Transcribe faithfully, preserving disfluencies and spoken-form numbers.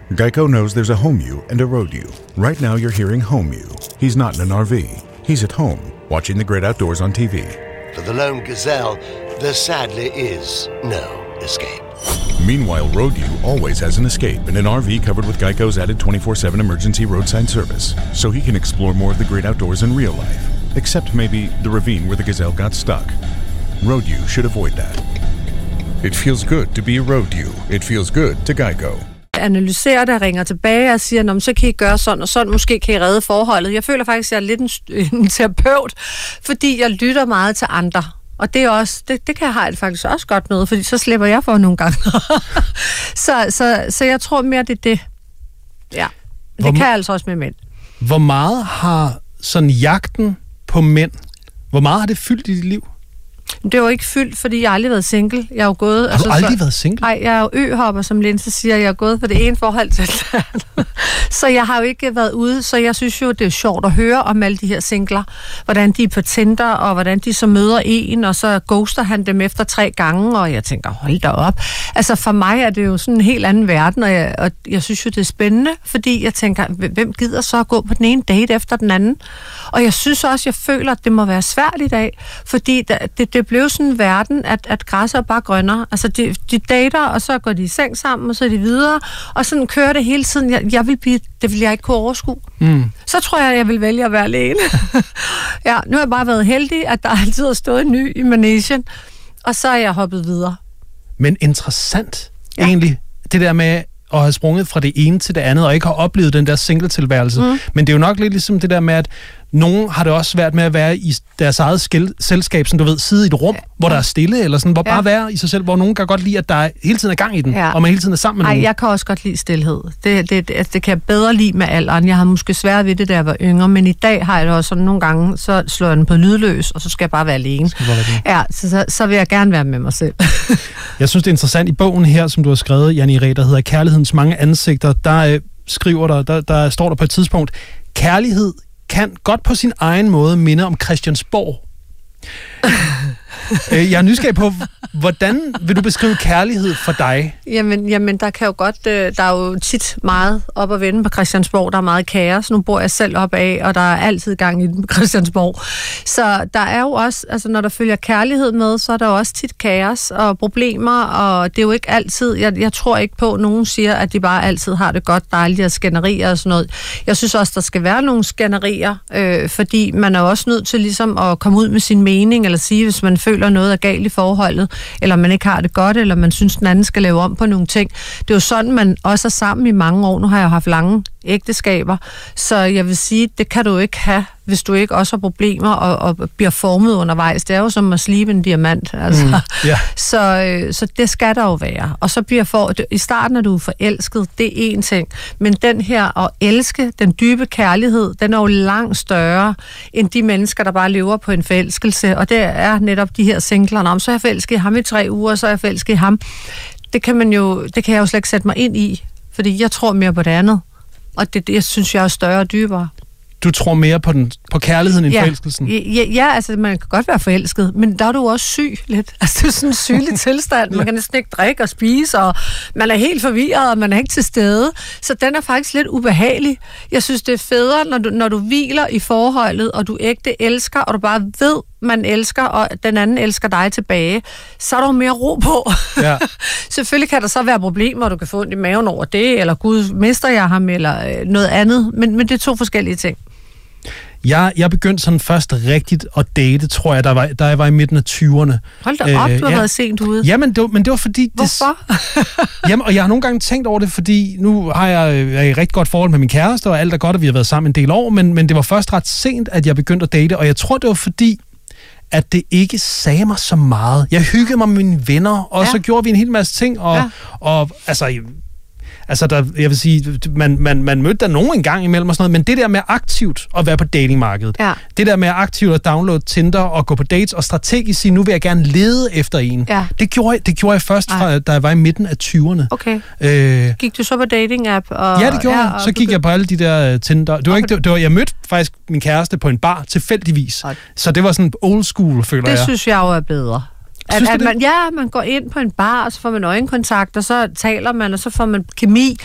Geico knows there's a home you and a road you. Right now you're hearing home you. He's not in an R V. He's at home, watching the great outdoors on T V. For the lone gazelle, there sadly is no escape. Meanwhile, road you always has an escape in an R V covered with Geico's added twenty-four seven emergency roadside service, so he can explore more of the great outdoors in real life. Except maybe the ravine where the gazelle got stuck. Road you should avoid that. It feels good to be a road you. It feels good to Geico. Analyserer det, ringer tilbage og siger, nå, så kan I gøre sådan og sådan, måske kan I redde forholdet. Jeg føler faktisk, at jeg er lidt en, en terapeut, fordi jeg lytter meget til andre. Og det er også, det, det kan jeg have faktisk også godt med, fordi så slipper jeg for nogle gange. så, så, så jeg tror mere, det er det. Ja, det hvor, kan jeg altså også med mænd. Hvor meget har sådan jagten på mænd, hvor meget har det fyldt i dit liv? Det var ikke fyldt, fordi jeg har aldrig været single. Jeg har jo gået... Har altså, du aldrig så, været single? Nej, jeg er jo øhopper, som Linse siger. Jeg har gået fra det ene forhold til det andet. Så jeg har jo ikke været ude, så jeg synes jo, det er sjovt at høre om alle de her singler. Hvordan de er på Tinder, og hvordan de så møder en, og så ghoster han dem efter tre gange, og jeg tænker, hold da op. Altså for mig er det jo sådan en helt anden verden, og jeg, og jeg synes jo, det er spændende, fordi jeg tænker, hvem gider så at gå på den ene date efter den anden? Og jeg synes også, jeg føler, at det må være svært i dag, fordi det, det blev sådan en verden, at, at græsser er bare grønnere. Altså, de, de dater, og så går de i seng sammen, og så er de videre, og sådan kører det hele tiden. Jeg, jeg vil blive, det vil jeg ikke kunne overskue. Mm. Så tror jeg, jeg vil vælge at være alene. Ja, nu har jeg bare været heldig, at der altid har stået en ny i Manesien, og så er jeg hoppet videre. Men interessant, ja. Egentlig, det der med at have sprunget fra det ene til det andet, og ikke har oplevet den der single-tilværelse. Mm. Men det er jo nok lidt ligesom det der med, at nogen har det også svært med at være i deres eget skæld, selskab, som du ved, sidde i et rum, ja. Hvor der er stille, eller sådan, hvor ja. Bare være i sig selv, hvor nogen kan godt lide, at der er, hele tiden er gang i den, ja. Og man hele tiden er sammen med Ej, nogen. Jeg kan også godt lide stilhed. Det, det, det, det kan jeg bedre lide med alderen. Jeg har måske svært ved det, da jeg var yngre, men i dag har jeg det også sådan nogle gange, så slår jeg den på lydløs, og så skal jeg bare være alene. Bare være ja, så, så, så vil jeg gerne være med mig selv. Jeg synes, det er interessant i bogen her, som du har skrevet, Janni Reh, der hedder Kærlighedens mange ansigter, der øh, skriver der, der, der står der på et tidspunkt, kærlighed kan godt på sin egen måde minde om Christiansborg. Jeg er nysgerrig på, hvordan vil du beskrive kærlighed for dig? Jamen, jamen der kan jo godt, der er jo tit meget op at vende på Christiansborg, der er meget kaos. Nu bor jeg selv op af, og der er altid gang i den på Christiansborg. Så der er jo også, altså når der følger kærlighed med, så er der jo også tit kaos og problemer, og det er jo ikke altid, jeg, jeg tror ikke på, at nogen siger, at de bare altid har det godt, dejligt at skænderier og sådan noget. Jeg synes også, der skal være nogle skænderier, øh, fordi man er også nødt til ligesom at komme ud med sin mening, eller sige, hvis man føler noget er galt i forholdet, eller man ikke har det godt, eller man synes, den anden skal lave om på nogle ting. Det er jo sådan, man også er sammen i mange år. Nu har jeg haft lange ægteskaber, så jeg vil sige, det kan du ikke have, hvis du ikke også har problemer og, og bliver formet undervejs. Det er jo som at slibe en diamant. Altså. Mm, yeah. så, så det skal der jo være. Og så bliver for, i starten er du forelsket, det er én ting, men den her at elske, den dybe kærlighed, den er jo langt større end de mennesker, der bare lever på en forelskelse, og det er netop de her singler, om så er jeg forelsket i ham i tre uger, så er jeg forelsket i ham. Det kan, man jo, det kan jeg jo slet ikke sætte mig ind i, fordi jeg tror mere på det andet. Og det, det synes jeg er større og dybere. Du tror mere på, den, på kærligheden end ja. forelskelsen? Ja, ja, altså man kan godt være forelsket, men der er du også syg lidt. Altså det er sådan en sygelig tilstand. Man kan næsten ikke drikke og spise, og man er helt forvirret, og man er ikke til stede. Så den er faktisk lidt ubehagelig. Jeg synes, det er federe, når du, når du hviler i forholdet, og du ægte elsker, og du bare ved, man elsker, og den anden elsker dig tilbage, så er der jo mere ro på. Ja. Selvfølgelig kan der så være problemer, og du kan få ondt i maven over det, eller gud, mister jeg ham, eller noget andet, men, men det er to forskellige ting. Jeg, jeg begyndte sådan først rigtigt at date, tror jeg, da, var, da jeg var i midten af tyverne. Hold da op, øh, du har ja. været sent ude. Jamen, det var, men det var fordi... Hvorfor? Det, jamen, og jeg har nogle gange tænkt over det, fordi nu har jeg, jeg er i rigtig godt forhold med min kæreste, og alt er godt, og vi har været sammen en del år, men, men det var først ret sent, at jeg begyndte at date, og jeg tror, det var fordi, at det ikke sagde mig så meget. Jeg hyggede mig med mine venner, og ja. så gjorde vi en hel masse ting, og, ja. og altså... Altså, der, jeg vil sige, man, man, man mødte der nogen en gang imellem og sådan noget, men det der med aktivt at være på datingmarkedet, ja. det der med aktivt at downloade Tinder og gå på dates og strategisk sige, nu vil jeg gerne lede efter en, ja. det, gjorde jeg, det gjorde jeg først, fra, da jeg var i midten af tyverne. Okay. Øh, gik du så på dating-app? Og, ja, det gjorde ja, jeg. Så gik jeg på alle de der uh, Tinder. Det var ikke, det, det var, jeg mødte faktisk min kæreste på en bar tilfældigvis, okay. så det var sådan old school, føler det jeg. Det synes jeg jo er bedre. At, at man, ja, man går ind på en bar, og så får man øjenkontakt, og så taler man, og så får man kemi,